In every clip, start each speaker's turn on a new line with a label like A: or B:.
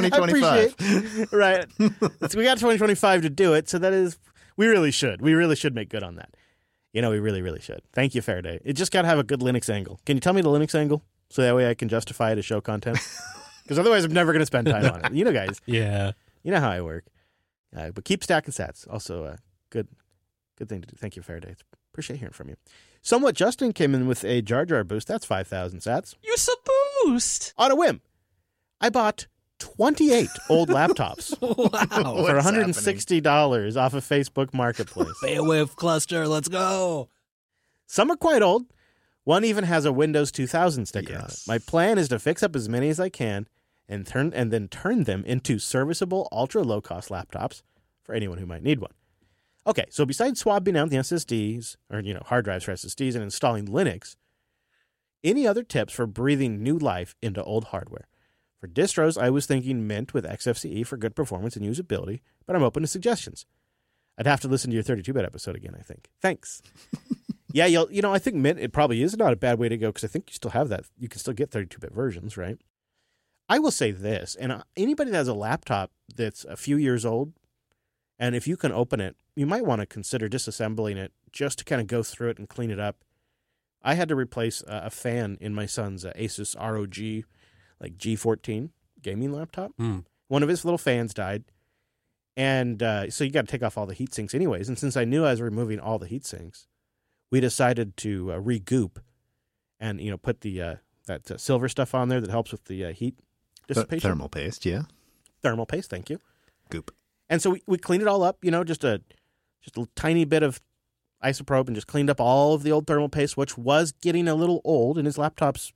A: 2025.
B: Right. So we got 2025 to do it. So that is, we really should make good on that. We really, really should. Thank you, Faraday. It just got to have a good Linux angle. Can you tell me the Linux angle so that way I can justify it as show content? Because otherwise I'm never going to spend time on it. Guys.
C: Yeah.
B: You know how I work. But keep stacking sats. Also a good thing to do. Thank you, Faraday. Appreciate hearing from you. Somewhat Justin came in with a Jar Jar boost. That's 5,000 sats.
C: Use a boost.
B: On a whim. I bought 28 old laptops
C: Wow.
B: for $160 off of Facebook Marketplace.
C: Beowulf cluster, let's go.
B: Some are quite old. One even has a Windows 2000 sticker on it.
A: Yes.
B: My plan is to fix up as many as I can and then turn them into serviceable ultra low-cost laptops for anyone who might need one. Okay, so besides swapping out the SSDs, or hard drives for SSDs, and installing Linux, any other tips for breathing new life into old hardware? For distros, I was thinking Mint with XFCE for good performance and usability, but I'm open to suggestions. I'd have to listen to your 32-bit episode again, I think. Thanks. Yeah, I think Mint, it probably is not a bad way to go because I think you still have that. You can still get 32-bit versions, right? I will say this, and anybody that has a laptop that's a few years old, and if you can open it, you might want to consider disassembling it just to kind of go through it and clean it up. I had to replace a fan in my son's Asus ROG G14 gaming laptop. One of his little fans died. And so you got to take off all the heat sinks anyways. And since I knew I was removing all the heat sinks, we decided to re-goop and, put the that silver stuff on there that helps with the heat dissipation.
A: Thermal paste, yeah.
B: Thermal paste, thank you.
A: Goop.
B: And so we cleaned it all up, just a tiny bit of isopropyl and just cleaned up all of the old thermal paste, which was getting a little old. And his laptop's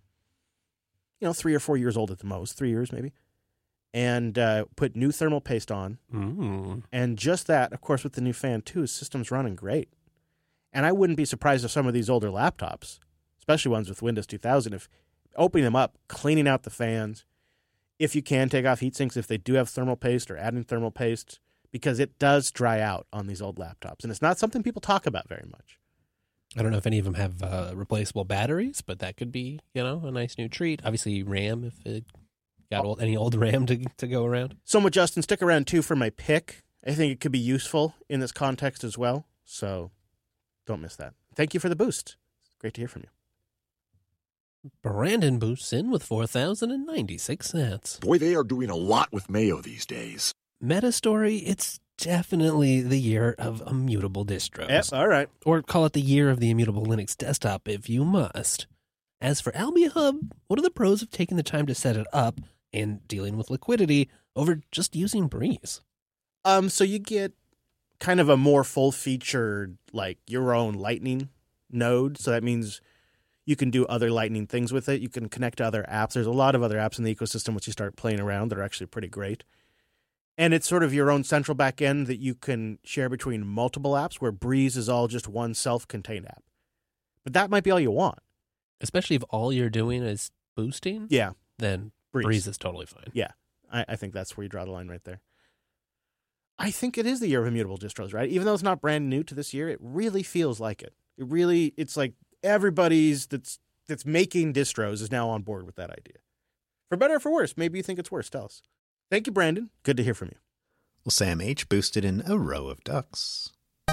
B: 3 or 4 years old at the most, 3 years maybe, and put new thermal paste on. And just that, of course, with the new fan too, his system's running great. And I wouldn't be surprised if some of these older laptops, especially ones with Windows 2000, if opening them up, cleaning out the fans, if you can take off heat sinks, if they do have thermal paste or adding thermal paste, because it does dry out on these old laptops. And it's not something people talk about very much.
C: I don't know if any of them have replaceable batteries, but that could be, a nice new treat. Obviously, RAM, if it got any old RAM to go around.
B: Somewhat Justin, stick around too for my pick. I think it could be useful in this context as well. So don't miss that. Thank you for the boost. Great to hear from you.
C: Brandon boosts in with 4,096 sats.
D: Boy, they are doing a lot with Mayo these days.
C: Meta story, it's definitely the year of immutable distros.
B: Yep, all right.
C: Or call it the year of the immutable Linux desktop if you must. As for Albion Hub, what are the pros of taking the time to set it up and dealing with liquidity over just using Breeze?
B: So you get kind of a more full-featured, your own Lightning node. So that means you can do other Lightning things with it. You can connect to other apps. There's a lot of other apps in the ecosystem once you start playing around that are actually pretty great. And it's sort of your own central backend that you can share between multiple apps, where Breeze is all just one self-contained app. But that might be all you want.
C: Especially if all you're doing is boosting,
B: Yeah,
C: then Breeze is totally fine.
B: Yeah, I think that's where you draw the line right there. I think it is the year of immutable distros, right? Even though it's not brand new to this year, it really feels like it. It's like everybody's that's making distros is now on board with that idea. For better or for worse. Maybe you think it's worse. Tell us. Thank you, Brandon. Good to hear from you.
A: Well, Sam H. boosted in a row of ducks.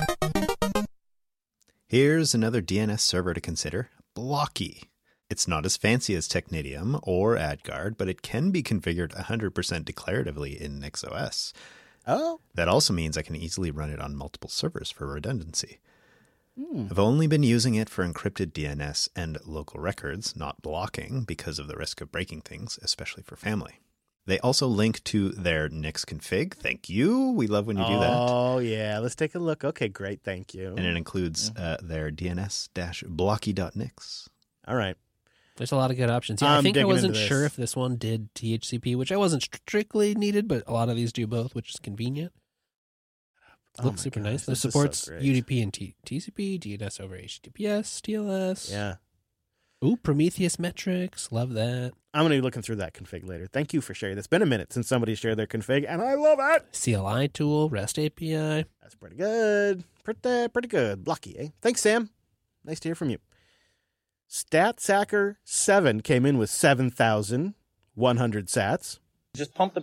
A: Here's another DNS server to consider, Blocky. It's not as fancy as Technidium or AdGuard, but it can be configured 100% declaratively in NixOS.
B: Oh.
A: That also means I can easily run it on multiple servers for redundancy. I've only been using it for encrypted DNS and local records, not blocking, because of the risk of breaking things, especially for family. They also link to their Nix config. Thank you. We love when you do that.
B: Oh, yeah. Let's take a look. Okay, great. Thank you.
A: And it includes their DNS-blocky.nix.
B: All right.
C: There's a lot of good options. Yeah, I think I
B: digging
C: wasn't
B: into this.
C: sure if this one did THCP, which I wasn't strictly needed, but a lot of these do both, which is convenient.
B: Oh
C: Looks
B: my
C: super
B: gosh,
C: nice. It
B: this is so
C: supports
B: great.
C: UDP and TCP, DNS over HTTPS, TLS.
B: Yeah.
C: Ooh, Prometheus metrics. Love that.
B: I'm going to be looking through that config later. Thank you for sharing. It's been a minute since somebody shared their config, and I love it.
C: CLI tool, REST API.
B: That's pretty good. Pretty good. Blocky, eh? Thanks, Sam. Nice to hear from you. StatSacker 7 came in with 7,100 sats.
E: Just pump the